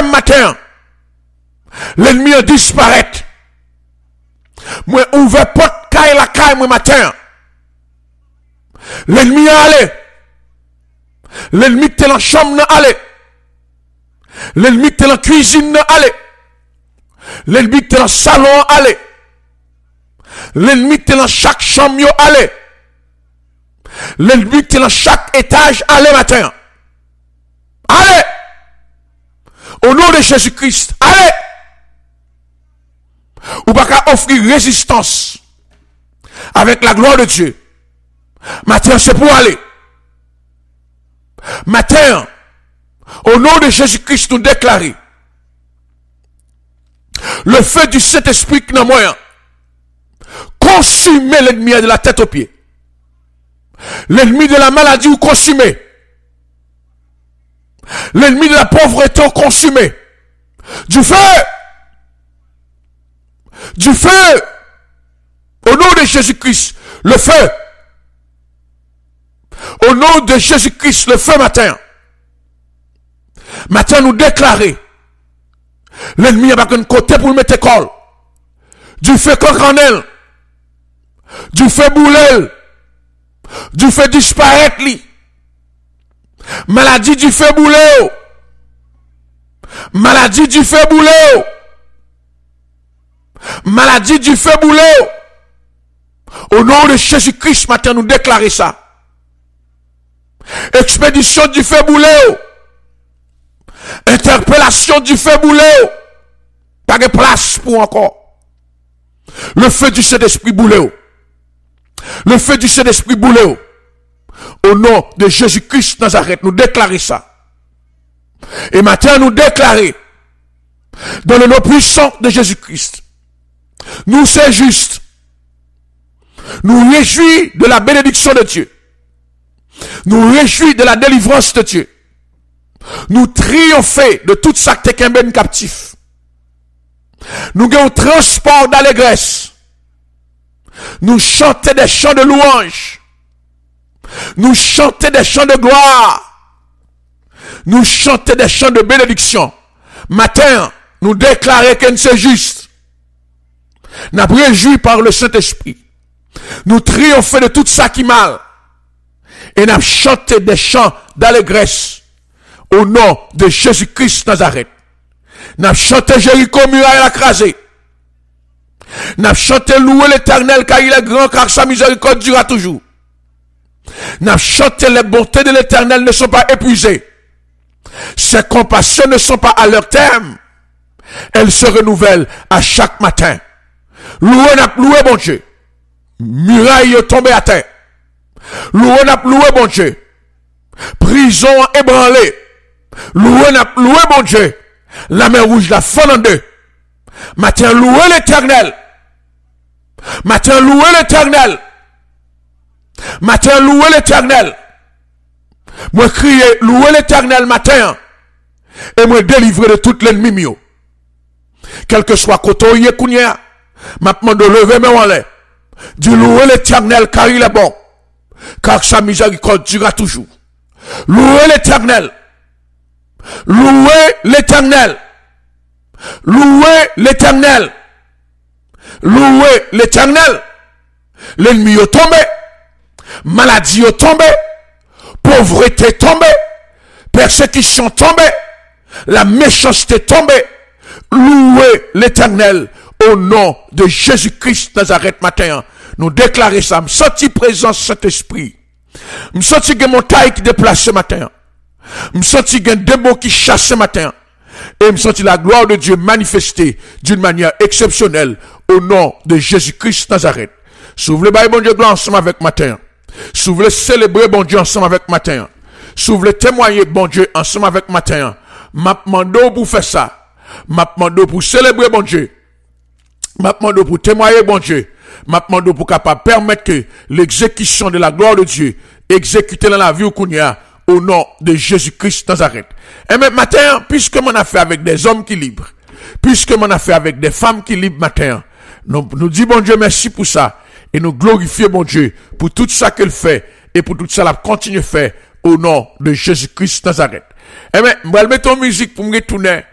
matin, l'ennemi a disparaît. Moi, ouvert porte caille la caille, moi, matin. L'ennemi a allé. L'ennemi était dans la chambre, n'a allé. L'ennemi était dans la cuisine, n'a allé. L'ennemi était dans le salon, allé. L'ennemi était dans chaque chambre, allé. L'ennemi était dans chaque étage, allez matin. Allez. Au nom de Jésus-Christ, allez. Ou pas qu'à offrir résistance avec la gloire de Dieu. Matin, c'est pour aller. Matin, au nom de Jésus-Christ, nous déclarer le feu du Saint-Esprit qui n'a moyen. Consumer l'ennemi de la tête aux pieds. L'ennemi de la maladie ou consumé. L'ennemi de la pauvreté ou consumé. Du feu. Du feu. Au nom de Jésus-Christ, le feu. Au nom de Jésus-Christ, le feu matin. Matin, nous déclarer. L'ennemi a pas un côté pour le mettre école. Du feu cocranel. Du feu boulel. Du feu disparaître li. Maladie du feu boulel. Maladie du feu boulel. Maladie du feu boulel. Au nom de Jésus-Christ, matin, nous déclarer ça. Expédition du feu boulel. Interpellation du feu boulel. Pas de place pour encore. Le feu du Saint-Esprit boulel. Le feu du Saint-Esprit boulel. Au nom de Jésus-Christ Nazareth, nous déclarer ça. Et maintenant, nous déclarer dans le nom puissant de Jésus-Christ. Nous, c'est juste. Nous réjouis de la bénédiction de Dieu. Nous réjouis de la délivrance de Dieu. Nous triompher de toute ça qui est captif. Nous avons transport d'allégresse. Nous chanter des chants de louange. Nous chanter des chants de gloire. Nous chanter des chants de bénédiction. Matin, nous déclarer que c'est juste. Nous réjouis par le Saint-Esprit. Nous triompher de tout ça qui est mal. Et nous chanter des chants d'allégresse. Au nom de Jésus-Christ Nazareth. Nous chanté Jéricho muraille écrasée. Nous chanté louer l'Éternel car il est grand, car sa miséricorde durera toujours. Nous chanté les bontés de l'Éternel ne sont pas épuisées. Ses compassions ne sont pas à leur terme. Elles se renouvellent à chaque matin. Louez bon Dieu. Muraille tombée à terre. Louez bon Dieu. Prison ébranlée. Louez bon Dieu. La mer rouge la fond en deux. Matin louez l'Éternel. Matin louez l'Éternel. Matin louez l'Éternel. Moi crier louez l'Éternel matin. Et moi délivrer de tout l'ennemi mio. Quel que soit côté où il est kounia. M'a demandé de lever mes en l'air. Dis louez l'Éternel car il est bon. Car sa miséricorde durera toujours. Louez l'Éternel. Louez l'Éternel. Louez l'Éternel. Louez l'Éternel. L'ennemi est tombé. Maladie est tombé. Pauvreté est tombée. Persécution est tombée. La méchanceté est tombée. Louez l'Éternel. Au nom de Jésus-Christ Nazareth matin. Nous déclarer ça. Me senti présence Saint-Esprit. Me senti que mon taille qui déplace ce matin. Me senti que des mots qui chassent ce matin. Et me senti la gloire de Dieu manifestée d'une manière exceptionnelle au nom de Jésus-Christ Nazareth. Si vous voulez bailler bon Dieu gloire ensemble avec matin. Si vous voulez célébrer bon Dieu ensemble avec matin. Si vous voulez témoigner bon Dieu ensemble avec matin. M'a demandé pour faire ça. M'a demandé pour célébrer bon Dieu. M'a demandé pour témoigner bon Dieu. M'a demandé pour capable permettre que l'exécution de la gloire de Dieu exécutée dans la vie au Kounia au nom de Jésus-Christ Nazareth. Et même matin, puisque mon a fait avec des hommes qui libres, puisque mon a fait avec des femmes qui libres matin, nous disons bon Dieu merci pour ça et nous glorifions bon Dieu pour tout ça qu'elle fait et pour tout ça la continue faire au nom de Jésus-Christ Nazareth. Et même, je vais mettre en musique pour me retourner